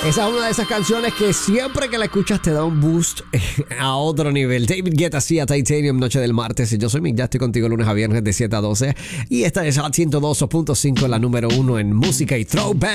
Esa es una de esas canciones que siempre que la escuchas te da un boost a otro nivel. David Guetta hacía Titanium noche del martes. Yo soy Mick, ya estoy contigo lunes a viernes de 7 a 12. Y esta es Hot 102.5, la número 1 en música y throwback.